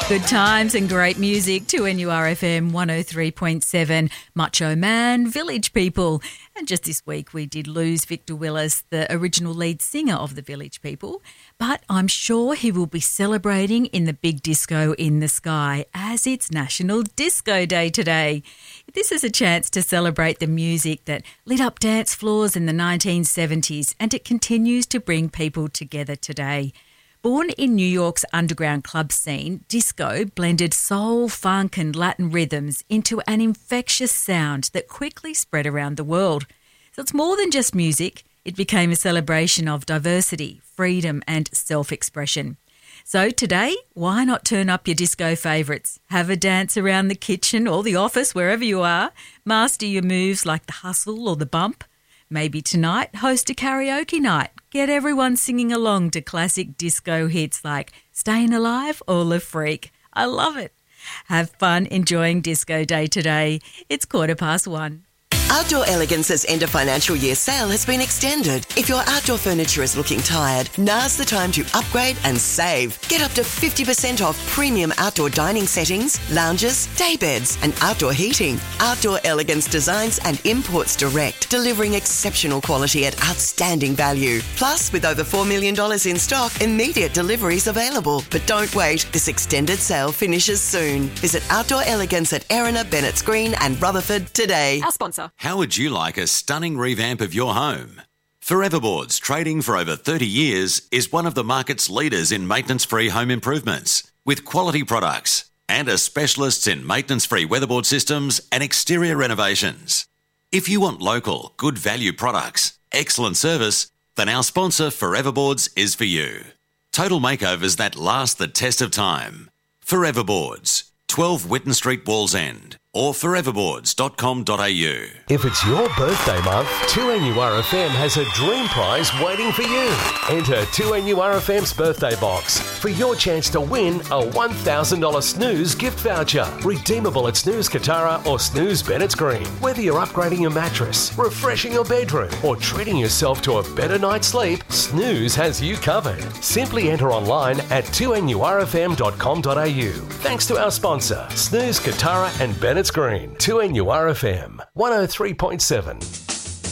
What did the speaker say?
Good times and great music to NURFM 103.7, Macho Man, Village People. And just this week we did lose Victor Willis, the original lead singer of the Village People. But I'm sure he will be celebrating in the big disco in the sky as it's National Disco Day today. This is a chance to celebrate the music that lit up dance floors in the 1970s, and it continues to bring people together today. Born in New York's underground club scene, disco blended soul, funk and Latin rhythms into an infectious sound that quickly spread around the world. So it's more than just music. It became a celebration of diversity, freedom and self-expression. So today, why not turn up your disco favourites? Have a dance around the kitchen or the office, wherever you are. Master your moves like the hustle or the bump. Maybe tonight, host a karaoke night. Get everyone singing along to classic disco hits like Stayin' Alive or Le Freak. I love it. Have fun enjoying Disco Day today. It's 1:15. Outdoor Elegance's end of financial year sale has been extended. If your outdoor furniture is looking tired, now's the time to upgrade and save. Get up to 50% off premium outdoor dining settings, lounges, day beds and outdoor heating. Outdoor Elegance designs and imports direct, delivering exceptional quality at outstanding value. Plus, with over $4 million in stock, immediate deliveries available. But don't wait, this extended sale finishes soon. Visit Outdoor Elegance at Erina, Bennett's Green and Rutherford today. Our sponsor. How would you like a stunning revamp of your home? Forever Boards, trading for over 30 years, is one of the market's leaders in maintenance-free home improvements, with quality products and are specialists in maintenance-free weatherboard systems and exterior renovations. If you want local, good value products, excellent service, then our sponsor Forever Boards is for you. Total makeovers that last the test of time. Forever Boards, 12 Whitten Street, Wallsend, or foreverboards.com.au. If it's your birthday month, 2NURFM has a dream prize waiting for you. Enter 2NURFM's birthday box for your chance to win a $1,000 Snooze gift voucher, redeemable at Snooze Katara or Snooze Bennett's Green. Whether you're upgrading your mattress, refreshing your bedroom, or treating yourself to a better night's sleep, Snooze has you covered. Simply enter online at 2NURFM.com.au. Thanks to our sponsor, Snooze Katara and Bennett's Green, 2NURFM 103.7.